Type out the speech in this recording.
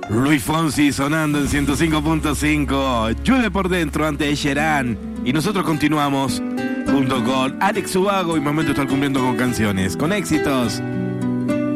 Luis Fonsi sonando en 105.5. Llueve por dentro ante Gerán. Y nosotros continuamos junto con Alex Ubago y Momento estar cumpliendo con canciones, con éxitos.